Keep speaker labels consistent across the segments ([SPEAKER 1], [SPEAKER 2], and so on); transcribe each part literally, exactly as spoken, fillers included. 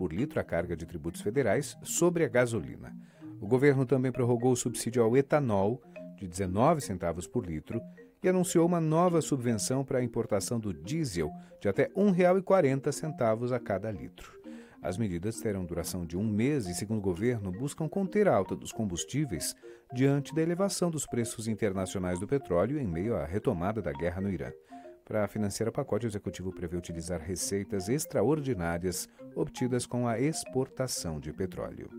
[SPEAKER 1] por litro a carga de tributos federais sobre a gasolina. O governo também prorrogou o subsídio ao etanol, de dezenove centavos por litro, e anunciou uma nova subvenção para a importação do diesel, de até um real e quarenta centavos a cada litro. As medidas terão duração de um mês e, segundo o governo, buscam conter a alta dos combustíveis diante da elevação dos preços internacionais do petróleo em meio à retomada da guerra no Irã. Para financiar o pacote, o executivo prevê utilizar receitas extraordinárias obtidas com a exportação de petróleo.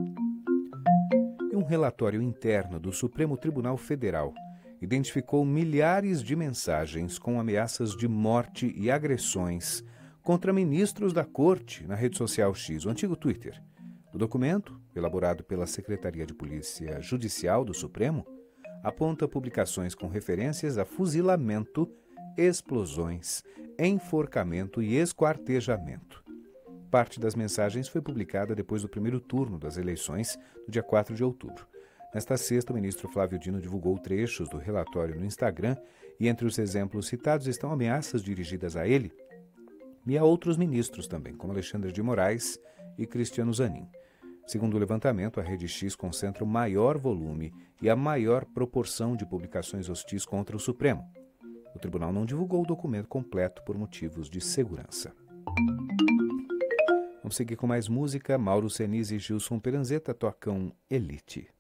[SPEAKER 1] E um relatório interno do Supremo Tribunal Federal identificou milhares de mensagens com ameaças de morte e agressões contra ministros da Corte na rede social X, o antigo Twitter. O documento, elaborado pela Secretaria de Polícia Judicial do Supremo, aponta publicações com referências a fuzilamento, explosões, enforcamento e esquartejamento. Parte das mensagens foi publicada depois do primeiro turno das eleições, no dia quatro de outubro. Nesta sexta, o ministro Flávio Dino divulgou trechos do relatório no Instagram e entre os exemplos citados estão ameaças dirigidas a ele e a outros ministros também, como Alexandre de Moraes e Cristiano Zanin. Segundo o levantamento, a Rede X concentra o maior volume e a maior proporção de publicações hostis contra o Supremo. O tribunal não divulgou o documento completo por motivos de segurança. Vamos seguir com mais música. Mauro Senise e Gilson Peranzeta tocam Elite.